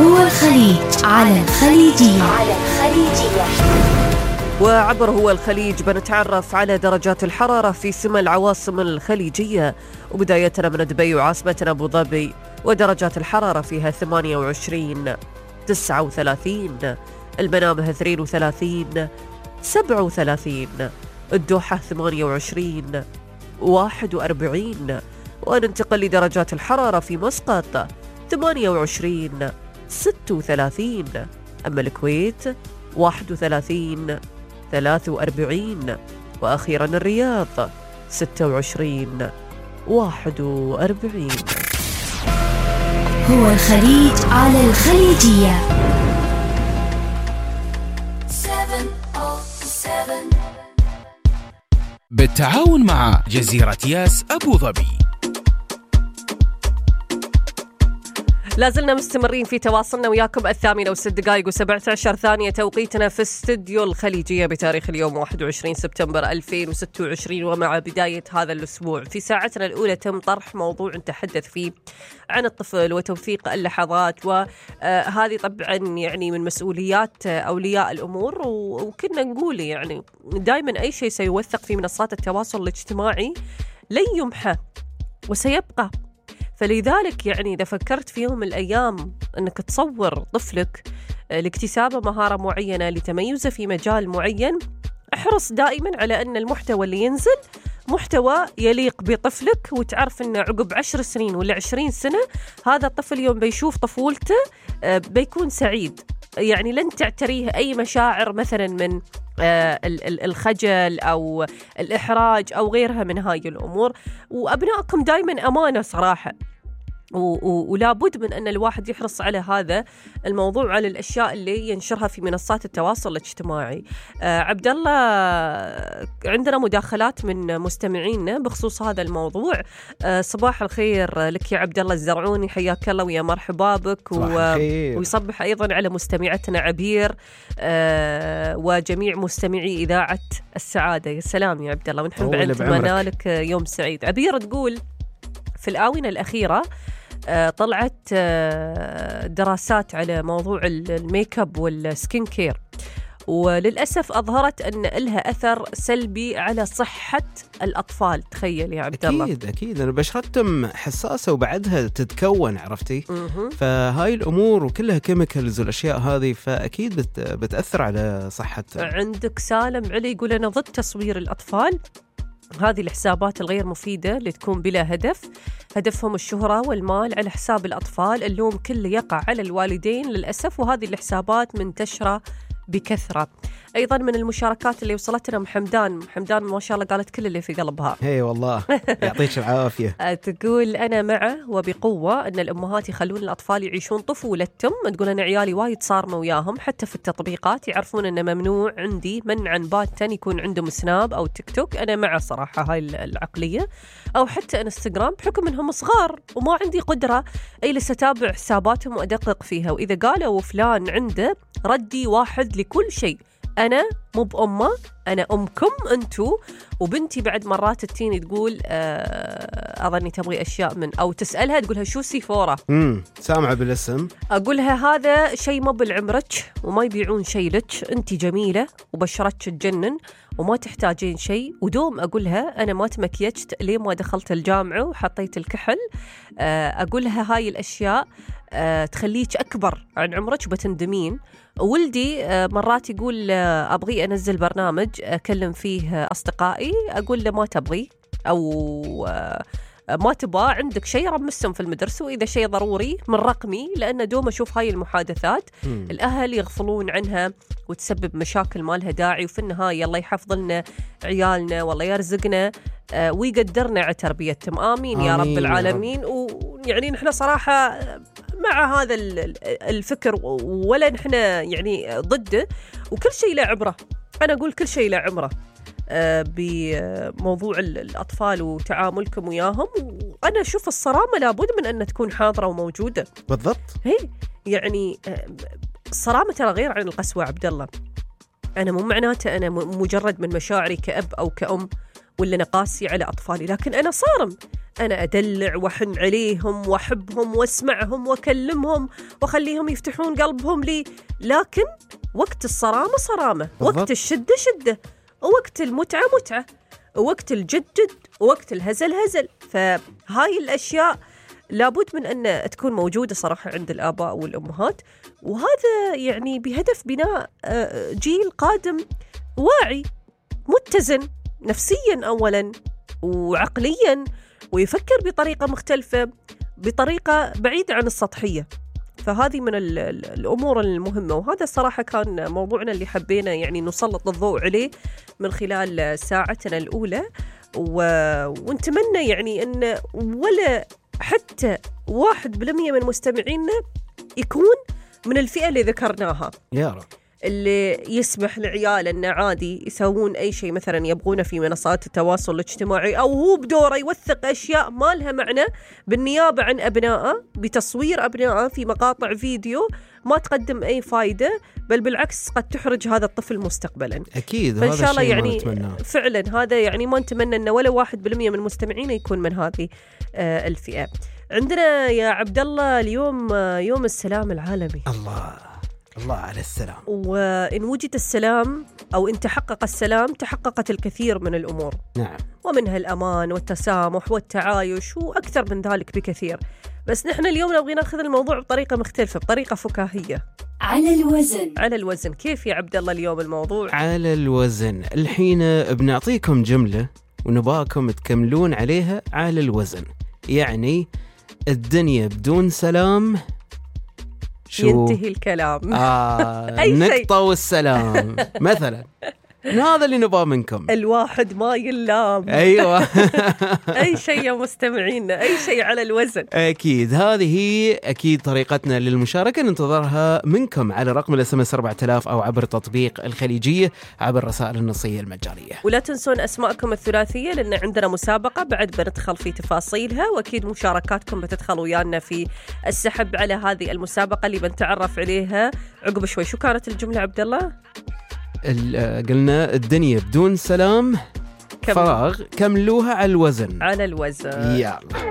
هو الخليج على الخليجية. وعبر هو الخليج بنتعرف على درجات الحرارة في سمى العواصم الخليجية، وبداية من دبي وعاصمتنا أبو ظبي، ودرجات الحرارة فيها 28 39، المنامه 32 37، الدوحة 28 41، وننتقل لدرجات الحرارة في مسقط 28 36، أما الكويت 31 43، وأخيرا الرياض 26 41. هو الخليج على الخليجية. بالتعاون مع جزيرة ياس أبو ظبي. لازلنا مستمرين في تواصلنا وياكم 8:06 توقيتنا في استديو الخليجية بتاريخ اليوم 21 سبتمبر 2026. ومع بداية هذا الأسبوع في ساعتنا الأولى تم طرح موضوع نتحدث فيه عن الطفل وتوثيق اللحظات، وهذه طبعا يعني من مسؤوليات أولياء الأمور، وكنا نقول يعني دائما أي شيء سيوثق في منصات التواصل الاجتماعي لن يمحى وسيبقى. فلذلك يعني إذا فكرت في يوم من الأيام أنك تصور طفلك لاكتساب مهارة معينة لتميزه في مجال معين، احرص دائما على أن المحتوى اللي ينزل محتوى يليق بطفلك، وتعرف أنه عقب 10 سنين ولا 20 سنة هذا الطفل يوم بيشوف طفولته بيكون سعيد. يعني لن تعتريه أي مشاعر مثلا من الخجل أو الإحراج أو غيرها من هاي الأمور. وأبنائكم دائما أمانة صراحة، ولا بد من أن الواحد يحرص على هذا الموضوع، على الأشياء اللي ينشرها في منصات التواصل الاجتماعي. عبد الله، عندنا مداخلات من مستمعينا بخصوص هذا الموضوع. صباح الخير لك يا عبد الله الزرعوني، حياك الله ويا مرحبا بك، ويصبح أيضا على مستمعتنا عبير وجميع مستمعي إذاعة السعادة. يا سلام يا عبد الله، ونحب نتمنى لك يوم سعيد. عبير تقول في الآونة الأخيرة طلعت دراسات على موضوع الميك اب والسكين كير، وللأسف أظهرت أن لها أثر سلبي على صحة الأطفال. تخيل يا عبد الله. أكيد أنا بشرتهم حساسة وبعدها تتكون، عرفتي؟ فهاي الأمور وكلها كيميكالز والأشياء هذه، فأكيد بتأثر على صحة. عندك سالم علي يقول أنا ضد تصوير الأطفال، هذه الحسابات الغير مفيدة اللي تكون بلا هدف، هدفهم الشهرة والمال على حساب الأطفال، اللوم كله يقع على الوالدين للأسف، وهذه الحسابات منتشرة بكثرة. أيضا من المشاركات اللي وصلتنا محمدان ما شاء الله قالت كل اللي في قلبها. هي والله يعطيك العافية. تقول أنا معه وبقوة أن الأمهات يخلون الأطفال يعيشون طفولتهم. تقول أنا عيالي وايد صارمة وياهم، حتى في التطبيقات يعرفون أن ممنوع عندي منعا باتا يكون عندهم سناب أو تيك توك. أنا مع صراحة هاي العقلية، أو حتى انستغرام، بحكم أنهم صغار وما عندي قدرة أجلس أتابع حساباتهم وأدقق فيها، وإذا قالوا فلان عنده ردي واحد لكل شيء، أنا مو بأمه، أنا أمكم أنتو. وبنتي بعد مرات التيني تقول أظني تبغي أشياء من، أو تسألها تقولها شو سيفورة، سامعة بالاسم، أقولها هذا شيء مو بالعمرك وما يبيعون شيء لك، أنتي جميلة وبشرتك تجنن وما تحتاجين شيء. ودوم أقولها أنا ما تمكيجت ليه ما دخلت الجامعة وحطيت الكحل. أقولها هاي الأشياء تخليك أكبر عن عمرك وبتندمين. ولدي مرات يقول أبغي أنزل برنامج أكلم فيه أصدقائي، أقول له ما تبغي أو ما تبغى، عندك شيء رمسهم في المدرسة، وإذا شيء ضروري من رقمي، لأن دوم أشوف هاي المحادثات الأهل يغفلون عنها وتسبب مشاكل ما لها داعي. وفي النهاية الله يحفظ لنا عيالنا والله يرزقنا ويقدرنا على تربيتهم، آمين يا رب العالمين. ويعني نحن صراحة مع هذا الفكر، ولا نحن يعني ضده، وكل شيء له عبرة. أنا أقول كل شيء له عمره بموضوع الأطفال وتعاملكم وياهم. وأنا أشوف الصرامة لابد من أن تكون حاضرة وموجودة. بالضبط. هي يعني الصرامة ترى غير عن القسوة عبد الله. أنا مو معناته أنا مجرد من مشاعري كأب أو كأم ولا أنا قاسي على أطفالي، لكن أنا صارم، أنا أدلع وأحن عليهم وأحبهم وأسمعهم وأكلمهم وأخليهم يفتحون قلبهم لي، لكن وقت الصرامة صرامة، بالضبط. وقت الشدة شدة، ووقت المتعة متعة، ووقت الجد جد، ووقت الهزل هزل. فهاي الأشياء لابد من أن تكون موجودة صراحة عند الآباء والأمهات، وهذا يعني بهدف بناء جيل قادم واعي متزن نفسيا أولا وعقليا، ويفكر بطريقة مختلفة، بطريقة بعيدة عن السطحية. فهذه من الأمور المهمة، وهذا الصراحة كان موضوعنا اللي حبينا يعني نسلط الضوء عليه من خلال ساعتنا الأولى، ونتمنى يعني أن ولا حتى 1% من مستمعينا يكون من الفئة اللي ذكرناها، يا رب، اللي يسمح لعيال أنه عادي يسوون أي شيء مثلا يبغونه في منصات التواصل الاجتماعي، أو هو بدوره يوثق أشياء ما لها معنى بالنيابة عن أبنائه، بتصوير أبنائه في مقاطع فيديو ما تقدم أي فايدة، بل بالعكس قد تحرج هذا الطفل مستقبلا. أكيد، فإن شاء الله يعني نتمناه. فعلا هذا يعني ما نتمنى أن ولا 1% من مستمعينا يكون من هذه الفئة. عندنا يا عبد الله اليوم يوم السلام العالمي. الله على السلام. وإن وجد السلام أو إن تحقق السلام تحققت الكثير من الأمور، نعم، ومنها الأمان والتسامح والتعايش وأكثر من ذلك بكثير. بس نحن اليوم نبغي ناخذ الموضوع بطريقة مختلفة، بطريقة فكاهية. على الوزن. كيف يا عبد الله اليوم الموضوع؟ على الوزن. الحين بنعطيكم جملة ونباكم تكملون عليها على الوزن. يعني الدنيا بدون سلام ينتهي الكلام. النقطة والسلام مثلا. هذا اللي نبغى منكم. الواحد ما يلام. أيوة. أي شيء يا مستمعينا، أي شيء على الوزن. أكيد، هذه هي أكيد طريقتنا للمشاركة، ننتظرها منكم على رقم الSMS 4000 أو عبر تطبيق الخليجية عبر رسائل النصية المجانية. ولا تنسون أسماءكم الثلاثية، لأن عندنا مسابقة بعد بندخل في تفاصيلها، وأكيد مشاركاتكم بتدخل ويانا في السحب على هذه المسابقة اللي بنتعرف عليها عقب شوي. شو كانت الجملة عبد الله؟ قلنا الدنيا بدون سلام فراغ، كملوها على الوزن. على الوزن. يلا.